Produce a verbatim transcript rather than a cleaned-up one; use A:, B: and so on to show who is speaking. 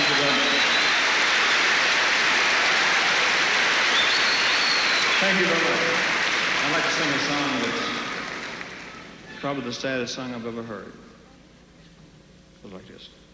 A: Thank you very much. Thank you very much. I'd like to sing a song that's probably the saddest song I've ever heard. It goes like this.